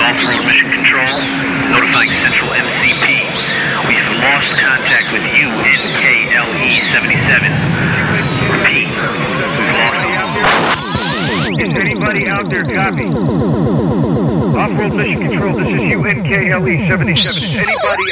Off-road mission control, notifying Central MCP. We have lost contact with UNKLE 77. Repeat, we've lost. Is anybody out there? Copy. Off-road mission control, this is UNKLE 77. Is anybody